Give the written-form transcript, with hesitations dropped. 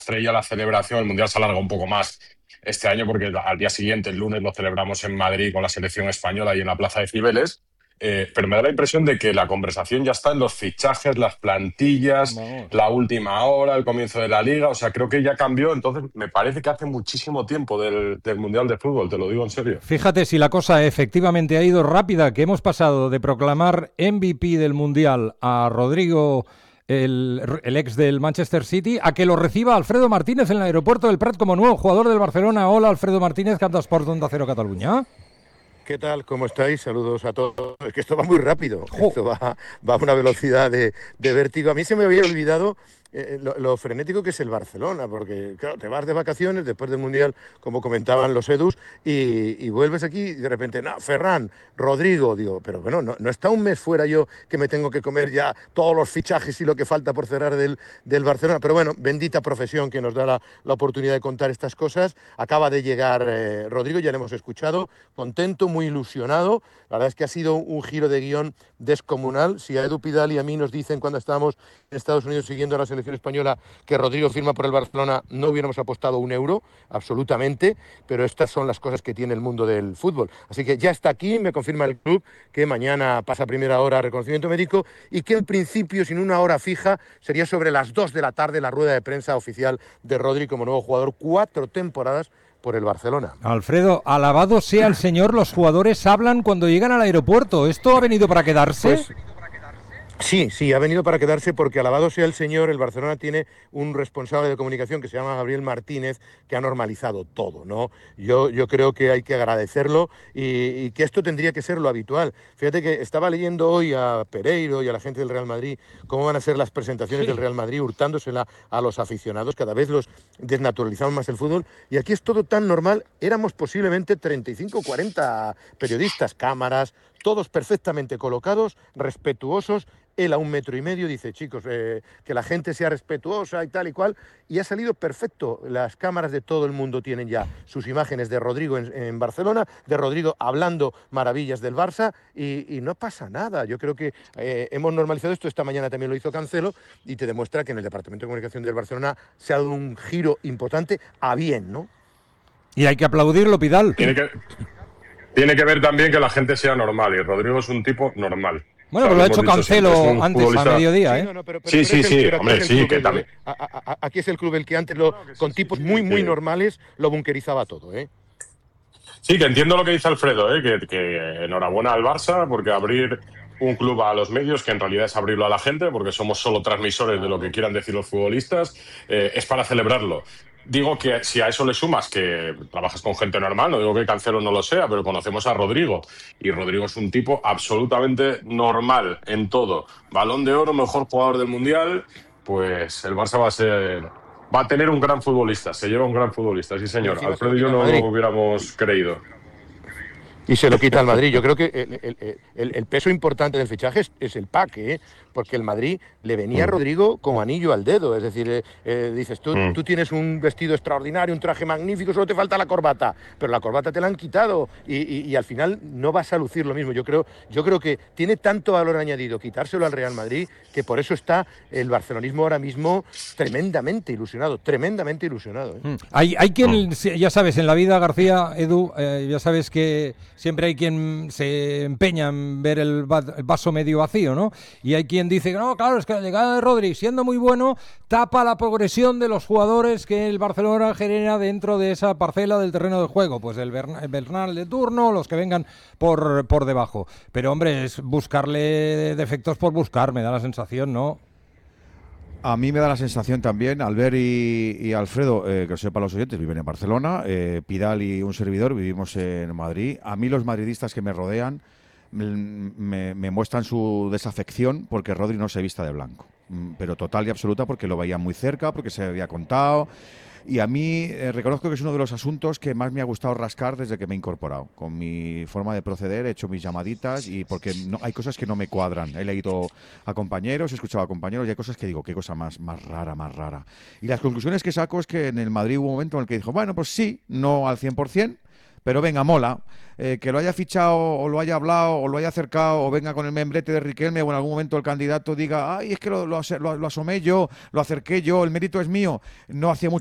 estrella, la celebración. El Mundial se alarga un poco más este año porque al día siguiente, el lunes, lo celebramos en Madrid con la selección española y en la Plaza de Cibeles. Pero me da la impresión de que la conversación ya está en los fichajes, las plantillas, Vamos. la última hora, el comienzo de la liga. O sea, creo que ya cambió. Entonces, me parece que hace muchísimo tiempo del Mundial de Fútbol, te lo digo en serio. Fíjate si la cosa efectivamente ha ido rápida, que hemos pasado de proclamar MVP del Mundial a Rodrigo, el ex del Manchester City, a que lo reciba Alfredo Martínez en el aeropuerto del Prat como nuevo jugador del Barcelona. Hola, Alfredo Martínez, cantas por Onda Cero Cataluña. ¿Qué tal? ¿Cómo estáis? Saludos a todos. Es que esto va muy rápido, ¡Jo! esto va a una velocidad de vértigo. A mí se me había olvidado lo frenético que es el Barcelona, porque claro, te vas de vacaciones después del Mundial, como comentaban los Edus, y vuelves aquí y de repente, no, Ferran, Rodrigo, digo, pero bueno, no está un mes fuera yo que me tengo que comer ya todos los fichajes y lo que falta por cerrar del Barcelona. Pero bueno, bendita profesión que nos da la oportunidad de contar estas cosas. Acaba de llegar Rodrigo, ya lo hemos escuchado, contento, muy ilusionado. La verdad es que ha sido un giro de guión descomunal. Si a Edu Pidal y a mí nos dicen cuando estábamos en Estados Unidos siguiendo a la selección española que Rodrigo firma por el Barcelona, no hubiéramos apostado un euro, absolutamente, pero estas son las cosas que tiene el mundo del fútbol. Así que ya está aquí, me confirma el club que mañana pasa a primera hora reconocimiento médico y que en principio, sin una hora fija, sería sobre las 2 de la tarde la rueda de prensa oficial de Rodri como nuevo jugador, 4 temporadas por el Barcelona. Alfredo, alabado sea el Señor, los jugadores hablan cuando llegan al aeropuerto. ¿Esto ha venido para quedarse? Pues sí, ha venido para quedarse porque alabado sea el Señor, el Barcelona tiene un responsable de comunicación que se llama Gabriel Martínez, que ha normalizado todo, ¿no? Yo creo que hay que agradecerlo y que esto tendría que ser lo habitual. Fíjate que estaba leyendo hoy a Pereiro y a la gente del Real Madrid cómo van a ser las presentaciones del Real Madrid, hurtándosela a los aficionados, cada vez los desnaturalizamos más el fútbol, y aquí es todo tan normal. Éramos posiblemente 35 o 40 periodistas, cámaras, todos perfectamente colocados, respetuosos. Él a 1,5 metros dice, chicos, que la gente sea respetuosa y tal y cual, y ha salido perfecto. Las cámaras de todo el mundo tienen ya sus imágenes de Rodrigo en Barcelona, de Rodrigo hablando maravillas del Barça, y no pasa nada. Yo creo que hemos normalizado esto. Esta mañana también lo hizo Cancelo, y te demuestra que en el Departamento de Comunicación del Barcelona se ha dado un giro importante a bien, ¿no? Y hay que aplaudirlo, Pidal. Tiene que ver también que la gente sea normal y Rodrigo es un tipo normal. O Bueno, sea, pero lo lo ha hemos hecho dicho siempre, es Cancelo un antes, a futbolista. mediodía, Sí, ¿eh? no, no, Sí, sí, sí, pero aquí es hombre, el sí, club que también. aquí es el club el que antes con tipos muy, muy Que, normales lo bunkerizaba todo, ¿eh? sí, que entiendo lo que dice Alfredo, que enhorabuena al Barça, porque abrir un club a los medios, que en realidad es abrirlo a la gente, porque somos solo transmisores de lo que Claro. quieran decir los futbolistas, es para celebrarlo. Digo que si a eso le sumas que trabajas con gente normal, no digo que Cancelo no lo sea, pero conocemos a Rodrigo, y Rodrigo es un tipo absolutamente normal en todo. Balón de Oro, mejor jugador del Mundial, pues el Barça va a tener un gran futbolista, se lleva un gran futbolista, sí Y señor. encima se lo Alfredo y yo quita al no lo Madrid. hubiéramos creído. Y se lo quita al Madrid. Yo creo que el peso importante del fichaje es el pack, ¿eh? Porque el Madrid le venía a Mm, Rodrigo como anillo al dedo. Es decir, dices, mm. tú tienes un vestido extraordinario, un traje magnífico, solo te falta la corbata, pero la corbata te la han quitado y al final no vas a lucir lo mismo. Yo creo que tiene tanto valor añadido quitárselo al Real Madrid que por eso está el barcelonismo ahora mismo tremendamente ilusionado, ¿eh? Hay quien, ya sabes, en la vida, García, Edu, ya sabes que siempre hay quien se empeña en ver el vaso medio vacío, ¿no? Y hay quien dice, no, claro, es que la llegada de Rodri, siendo muy bueno, tapa la progresión de los jugadores que el Barcelona genera dentro de esa parcela del terreno de juego. Pues el Bernal de turno, los que vengan por debajo. Pero, hombre, es buscarle defectos por buscar, me da la sensación, ¿no? A mí me da la sensación también, Albert y Alfredo, que lo sepan los oyentes, viven en Barcelona, Pidal y un servidor vivimos en Madrid. A mí los madridistas que me rodean me muestran su desafección porque Rodri no se vista de blanco, pero total y absoluta porque lo veía muy cerca, porque se había contado. Y a mí reconozco que es uno de los asuntos que más me ha gustado rascar desde que me he incorporado. Con mi forma de proceder he hecho mis llamaditas y porque no, hay cosas que no me cuadran. He leído a compañeros, he escuchado a compañeros y hay cosas que digo, qué cosa más rara, más rara. Y las conclusiones que saco es que en el Madrid hubo un momento en el que dijo, bueno, pues sí, no al 100%, pero venga, mola. Que lo haya fichado o lo haya hablado o lo haya acercado o venga con el membrete de Riquelme o en algún momento el candidato diga, ay, es que lo asomé yo, lo acerqué yo, el mérito es mío. No hacía mucho